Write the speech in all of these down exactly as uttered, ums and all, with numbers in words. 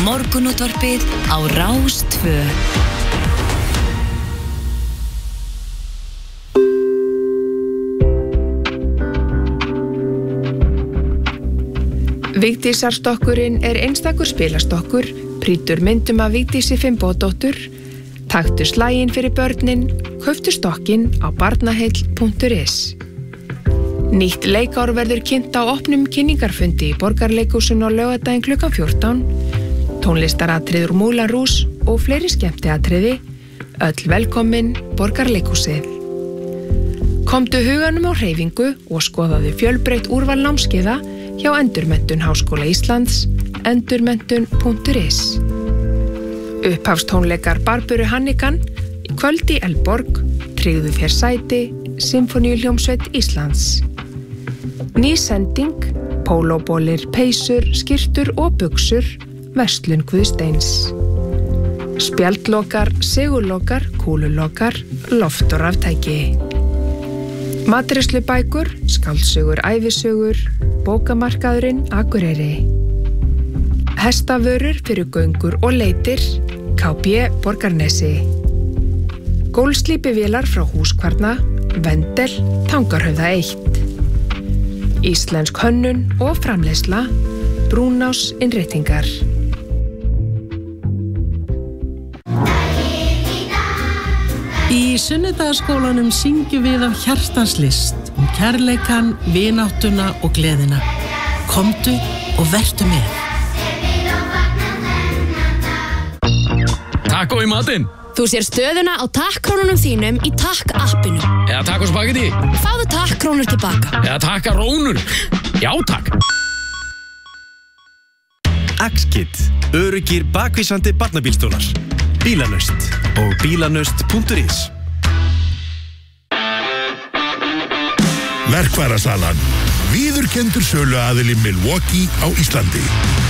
Morgunútvarpið á Rás tvö. Vigdísarstokkurinn er einstakur spilastokkur, prýtur myndum af Vigdísi Finnbogadóttur, taktu slaginn fyrir börnin, kauftu stokkinn á barnaheill punktur is. Nýtt leikár verður kynnt á opnum kynningarfundi í Borgarleikhúsinu á laugardaginn klukkan fjórtán, tónlistaratriði úr Moulin Rouge og fleiri skemmtiatriði, öll velkomin Borgarleikhúsið. Komdu huganum á hreyfingu og skoðaðu fjölbreytt úrval námskeiða hjá Endurmenntun Háskóla Íslands, endurmenntun punktur is. Upphafstónleikar Barböru Hannigan í kvöld í Elborg, tryggðu þér sæti, Sinfoníuhljómsveit Íslands. Ný sending, pólóbolir, peysur, skyrtur og buxur, verslun Guðsteins. Spjaldlokar, segulokar, kúlulokar, loft og raftæki. Matreiðslubækur, skáldsögur, ævisögur, bókamarkaðurinn Akureyri. Hestaförur fyrir göngur og leitir, K B Borgarnesi. Gólslípivélar frá Húskvarna, Vendel, Tangarhöfða eitt. Íslensk hönnun og framleiðsla, Brúnás innréttingar. Í Sunnudagaskólanum syngjum við af hjartans list um kærleikann, vináttuna og gleðina. Komdu og vertu með. Taco í matinn. Þú sér stöðuna á takkrónunum þínum í Takk-appinu. Eða taco spagetti. Fáðu takkrónur tilbaka. Eða takkarónur. Já, takk. Axkit, öruggir bakvísandi barnabílstólar. Bílanust og bílanust punktur is. Verkfærasalan. Viðurkenndur söluaðili Milwaukee á Íslandi.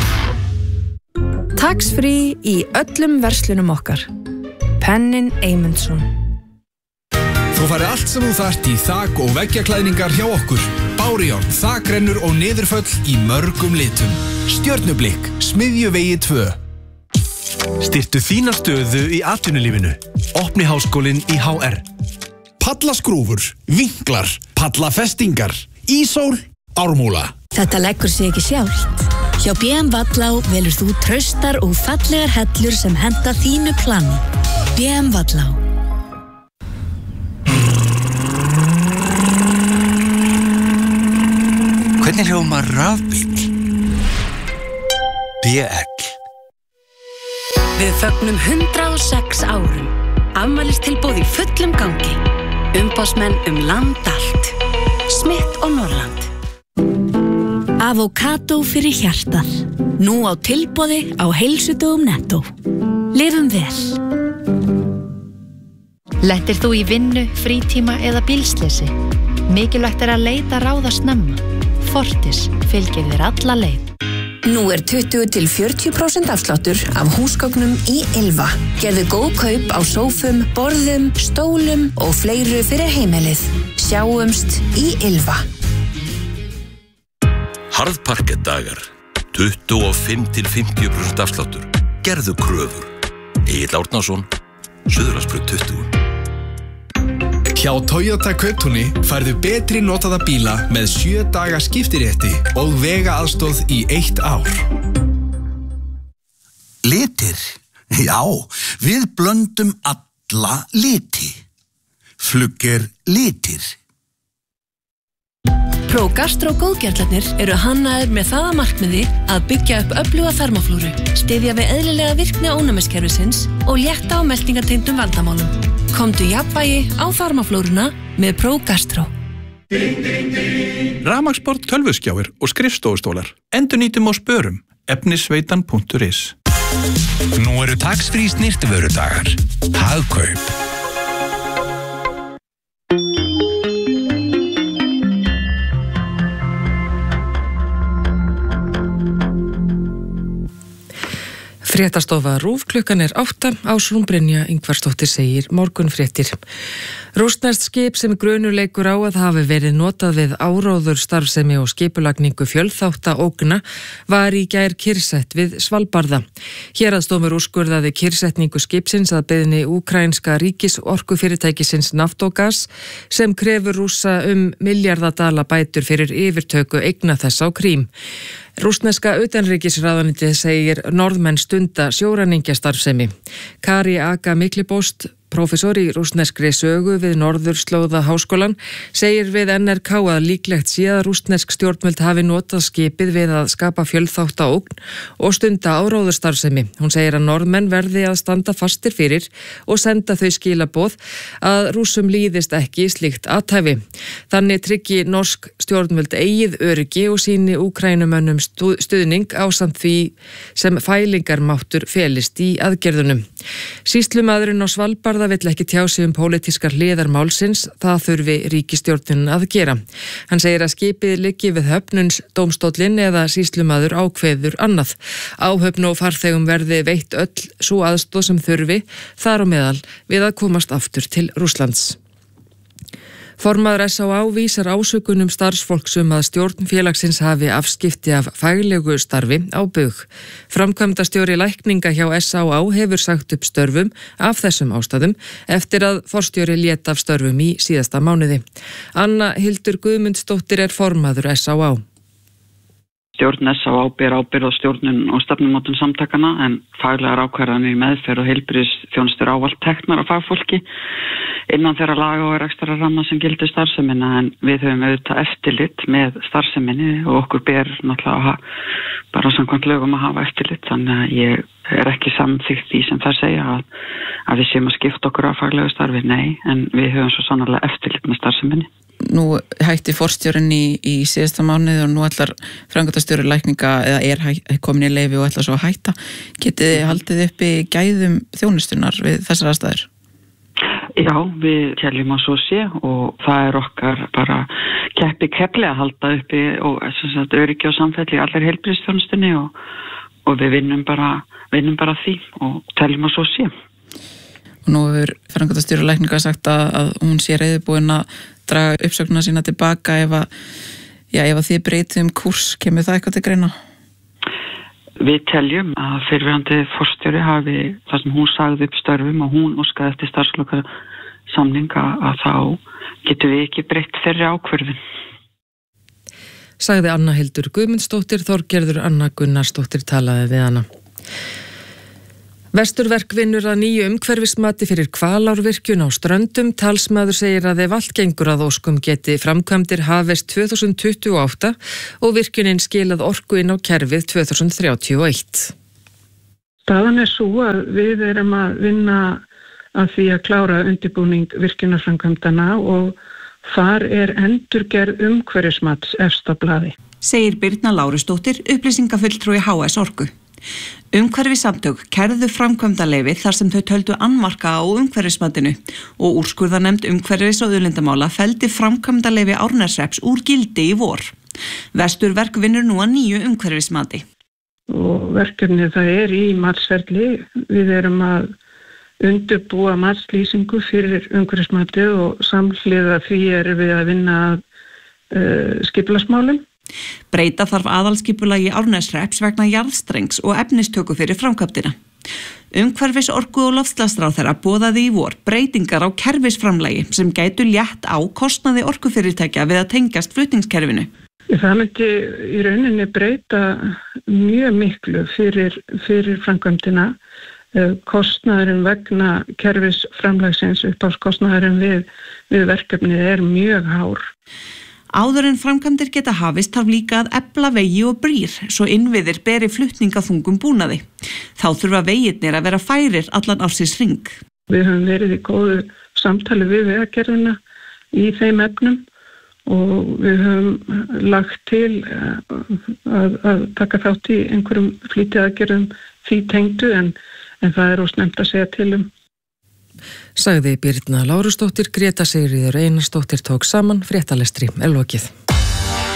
Tax-free í öllum verslunum okkar. Pennin Eymundsson. Þú farið allt sem þú þarft í þak- og veggjaklæðningar hjá okkur. Bárujárn, þakrennur og niðurföll í mörgum litum. Stjörnublikk, Smiðjuvegi tvö. Styrtu þína stöðu í atvinnulífinu. Opni háskólinn í H R. Pallaskrúfur, vinklar, pallafestingar, ísól, ármúla. Þetta leggur sig ekki sjálft. Hjá B M Vallá velur þú traustar og fallegar hellur sem henta þínu plani. B M Vallá. Hvernig hljómar rafbíll? B L. Við fögnum hundrað og sex árum. Afmælistilboð í fullum gangi. Umboðsmenn um land allt. Smith og Norrland. Avokado fyrir hjartað. Nú á tilboði á heilsudögum Netto. Lifum vel. Lentir þú í vinnu, frítíma eða bílsleysi? Mikilvægt er að leita ráða snemma. Fortis fylgir þér alla leið. Nú er tuttugu til fjörutíu prósent afsláttur af húsgögnum í Ylva. Gerðu góð kaup á sófum, borðum, stólum og fleiru fyrir heimilið. Sjáumst í Ylva. Harðparkettdagar. tuttugu og fimm til fimmtíu prósent afsláttur. Gerðu kröfur. Egill Árnason, Suðurlandsbraut tuttugu. Hjá Toyota Kauptúni færðu betri notaða bíla með sjö daga skiptirétti og vegaaðstoð í eitt ár. Litir? Já, við blöndum alla liti. Flugger litir. ProGastro góðgerlarnir eru hannaðir með það að markmiði að byggja upp öfluga þarmaflúru, styðja við eðlilega virkni ónæmiskerfisins og létta á meltingatengdum vandamálum. Komdu jafnvægi á þarmaflúruna með ProGastro. Rafmagnsborð, tölvuskjáir og skrifstofustólar. Endurnýtum og spörum. efnisveitan punktur is. Nú eru tax-free snyrtivörudagar. Hagkaup. Fréttastofa RÚV klukkan er átta, Ásrún Brynja Ingvarsdóttir segir morgunfréttir. Rússneskt skip sem grunur leikur á að hafi verið notað við áróður starfsemi og skipulagningu fjölþátta ógna var í gær kyrrsett við Svalbarða. Héraðsdómur úrskurðaði kyrrsetningu skipsins að beiðni úkraínska ríkisorkufyrirtækisins Naftogaz sem krefur Rússa um milljarðadala bætur fyrir yfirtöku eigna þess á Krím. Rússneska utanríkisráðuneytið segir norðmenn stunda sjóræningjastarfsemi. Kari Aga Miklibost, prófessor í rússneskri sögu við Norðurslóða háskólan, segir við N R K að líklegt sé að rússnesk stjórnvöld hafi notað skipið við að skapa fjölþátta ógn og stunda áróðurstarfsemi. Hún segir að norðmenn verði að standa fastir fyrir og senda þau skilaboð að Rússum líðist ekki slíkt athæfi. Þannig tryggi norsk stjórnvöld eigið öryggi og síni úkrænumönnum stuðning ásamt því sem fælingarmáttur felist í aðgerðunum. Sýslumaðurinn á Svalbarða vill ekki tjá sig um pólitískar hliðar málsins, það þurfi ríkisstjórnin að gera. Hann segir að skipið liggi við höfnuns dómstóllinn eða sýslumaður ákveður annað. Áhöfn og farþegum verði veitt öll sú aðstoð sem þurfi, þar á meðal við að komast aftur til Rússlands. Formaður S Á Á vísar ásökunum starfsfólksum að stjórn félagsins hafi afskipti af faglegu starfi á bug. Framkvæmdastjóri lækninga hjá S Á Á hefur sagt upp störfum af þessum ástæðum eftir að forstjóri lét af störfum í síðasta mánuði. Anna Hildur Guðmundsdóttir er formaður S Á Á. Stjórn S Á Á ber ábyrgð á stjórnun og stefnumótun samtakana en faglegar ákvarðanir í meðferð og heilbrigðisþjónustur ávallt teknar af fagfólki innan þeirra laga og rekstrar ramma sem gildir starfsemina en við höfum auðvitað eftirlit með starfseminni og okkur ber náttúrulega bara samkvæmt lögum að hafa eftirlit þannig að ég er ekki samþykkt því sem það segja að, að við séum að skipta okkur af faglegu starfi, nei, en við höfum svo sannarlega eftirlit með starfseminni. Nú hætti forstjórinn í, í síðasta mánuði og nú ætlar framkvæmdastjóri lækninga eða er hæ, komin í leyfi og ætlar svo að hætta. Getið þið haldið uppi gæðum þjónustunar við þessar aðstæður? Já, við teljum að svo sé og það er okkar bara keppi keppli að halda uppi og sagt, öryggi og samfelli í allir heilbrigðisþjónustunni og, og við vinnum bara, vinnum bara því og teljum að svo sé. Og nú hefur framkvæmdastjóri lækninga sagt að, að hún sé reiðubúin að draga uppsögnuna sína tilbaka ef að, já, ef að þið breytið um kúrs, kemur það eitthvað til greina? Við teljum að fyrrverandi forstjóri hafi það sem hún sagði upp störfum og hún óskaði eftir starfsloka samninga að þá getum við ekki breytt þeirri ákvörðun. Sagði Anna Hildur Guðmundsdóttir, Þorgerður Anna Gunnarsdóttir talaði við hana. Vesturverk vinnur að nýju umhverfismati fyrir Hvalárvirkjun á Ströndum. Talsmaður segir að ef allt gengur að óskum geti framkvæmdir hafist tvö þúsund tuttugu og átta og virkjunin skilað orku inn á kerfið tvö þúsund þrjátíu og eitt. Staðan er svo að við erum að vinna að því að klára undirbúning virkjunarframkvæmdana og þar er endurgerð umhverfismats efst á blaði. Segir Birna Lárusdóttir, upplýsingafulltrúi H S Orku. Umhverfisamtök kærðu framkvæmdaleyfi þar sem þau töldu annmarka á umhverfismatinu og úrskurðarnefnd umhverfis- og auðlindamála felldi framkvæmdaleyfi Árneshrepps úr gildi í vor. Vesturverk vinnur nú að nýju umhverfismati. Og verkefnið það er í matsferli. Við erum að undirbúa matslýsingu fyrir umhverfismatið og samhliða því erum við að vinna að uh, skipulagsmálum. Breyta þarf aðalskipulagi Árneshrepps vegna jarðstrengs og efnistöku fyrir framkvæmdina. Umhverfis orku og loftslagsráðherra boðaði í vor breytingar á kerfisframlagi sem gætu létt á kostnaði orkufyrirtækja við að tengjast flutningskerfinu. Það myndi í rauninni breyta mjög miklu fyrir, fyrir framkvæmdina. Kostnaðurinn vegna kerfisframlagsins upphafskostnaðurinn við, við verkefnið er mjög hár. Áður en framkvæmdir geta hafist þarf líka að efla vegi og brýr svo innviðir beri flutningaþungum búnaði. Þá þurfa vegirnir að vera færir allan ársins hring. Við höfum verið í góðu samtali við vegagerðina í þeim efnum og við höfum lagt til að, að taka þátt í einhverjum flýtiaðgerðum því tengdu en, en það er ósnefnt að segja til um. Sagði Birna Lárusdóttir, Greta Sigríður Einarsdóttir tók saman, fréttalestri er lokið.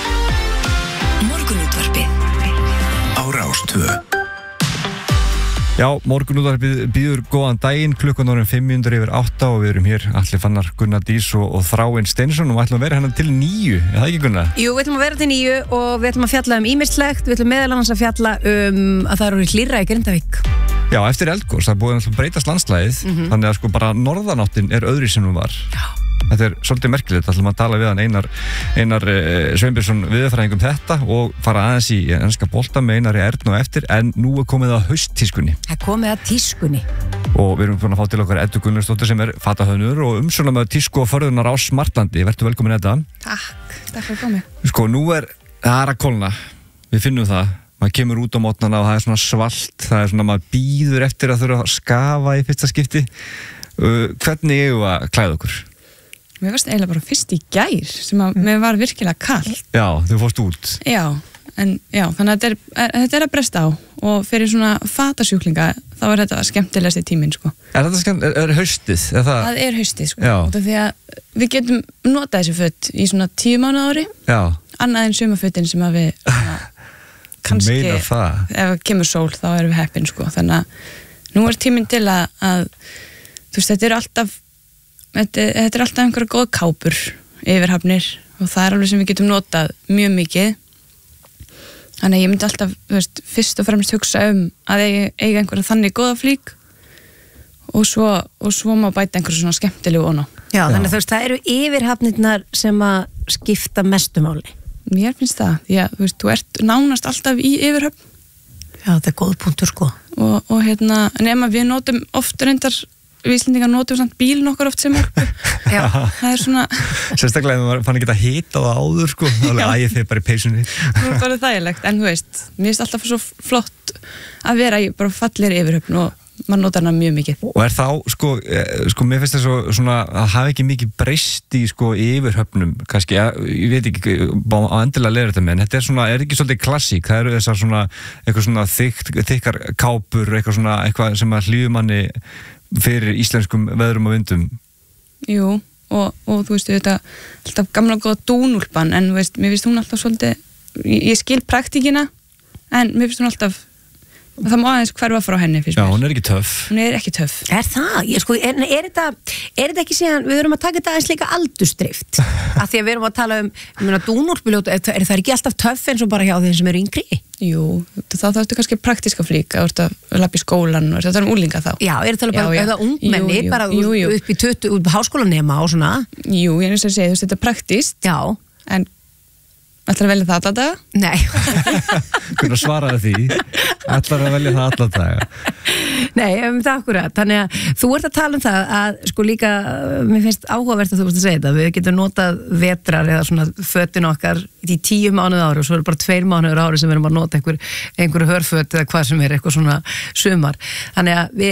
Morgunútvarpið á Rás tvö. Já, morgunútvarpið býður góðan daginn, klukkan orðin fimm mínútur yfir átta og við erum hér Atli Fannar, Gunnar Dís og, og Þráinn Steinsson og við ætlum að vera hérna til níu, er það ekki Gunnar? Jú, við ætlum að vera til níu og við ætlum að fjalla um ýmislegt, við ætlum meðal annars að fjalla um að það eru hlýrra í Grindavík. Já, eftir eldgos, það er búið að breytast landslæðið, Mhm. þannig að sko bara norðanáttin er öðru sem hún var. Já. Þetta er svolítið merkilegt, ætlum að tala við hann Einar, Einar uh, Sveinbjörnsson viðurfræðing um þetta og fara aðeins í enska bolta með Einari Ernu og eftir, en nú er komið að hausttískunni. Það er komið að tískunni. Og við erum búin að fá til okkar Eddu Gunnarsdóttir sem er fatahönnur og umsjónarmaður tísku og förðunar á Smartlandi. Vertu velkomin Edda. Takk, takk fyrir komið. Sko, nú er, það er að kólna, við finnum það. Maður kemur út á mótnana og það er svona svalt, það er svona, maður býður eftir að þurfa að skafa í fyrsta skipti. Uh, hvernig eigum við að klæða okkur? Mér varst eiginlega bara fyrst í gær sem að mér var virkilega kall. Já, þú fórst út. Já, en já, þannig að þetta er, er, þetta er að bresta á og fyrir svona fatasjúklinga þá er þetta skemmtilegasti tíminn, sko. Er þetta skemmt, er, er haustið? Er það... Það er haustið, sko. Já. Út af því að við getum notað þessi föt í svona tíu mánuð ári, Já. annað en sumafötin sem að við svona, kannski, Meinar það? ef kemur sól þá erum við heppin, sko. Þannig að nú er tíminn til að, að þú veist, þetta er alltaf Þetta, þetta er alltaf einhverja góð kápur yfirhafnir og það er alveg sem við getum notað mjög mikið þannig að ég myndi alltaf, þú veist, fyrst og fremst hugsa um að eiga, eiga einhverja þannig góða flík og svo, og svo má bæta einhverja svona skemmtilegu óná. Já, þannig að þú veist, það eru yfirhafnirnar sem að skipta mestu máli. Mér finnst það, því að þú veist, þú ert nánast alltaf í yfirhafn. Já, þetta er góð punktur, sko. Og, og hérna, nema við notum oft reyndar við Íslendingar notum samt bílinn okkar oft sem orku. Já, það er svona Sérstaklega ef maður fann ekki að hita það áður sko, þá er að ég fyrir bara í peysunni. það er bara þægilegt, en þú veist mér finnst alltaf svo flott að vera í bara fallir yfirhöfn og maður notar hana mjög mikið. Og er þá, sko, eh, sko mér finnst það svo, svona, að hafa ekki mikið breyst í sko yfirhöfnum, kannski, ja, ég veit ekki á endilega leður þetta með, en þetta er svona, er ekki svolítið klassík, það eru þessar svona, eitthvað svona þykk, þykkar kápur, eitthvað svona, eitthvað sem að hlýður manni fyrir íslenskum veðrum og vindum. Jú, og, og þú veist þetta alltaf gamla góða dúnúlpan en veist, mér finnst hún alltaf svolítið ég, ég skil praktíkina en mér finnst hún alltaf það má aðeins hverfa frá henni fyrst mér. Já, hún er ekki töff. Hún er ekki töff. Er það? Ég, sko, er, er, þetta, er þetta ekki síðan, við erum að taka þetta aðeins líka aldursdrift af því að við erum að tala um, ég meina, dúnúlpiljót, er, er það ekki alltaf töff eins og bara hjá þeim sem eru yngri? Jú, þá þáttu kannski praktíska flík að þú ert að lappa í skólan og þetta er um úlinga þá. Já, er þetta bara eða ungmenni, jú, jú, bara jú, jú. upp í tuttugu, upp í háskólanema og svona? Jú, ég er eins og að segja, þú veist, þetta er praktíst. Já. En ætlar að velja það alla daga? Nei. Hvernig svaraði því? Ætlar að velja það alla daga? Nei, um það akkurat. Þannig að þú ert að tala um það að sko líka, mér finnst áhugavert að þú ert að segja þetta, við getum notað vetrar eða svona fötin okkar í tíu mánuð ári og svo er bara tveir mánuður ári sem við erum að nota einhver, einhver hörföt eða hvað sem er, eitthvað svona sumar. Þannig að við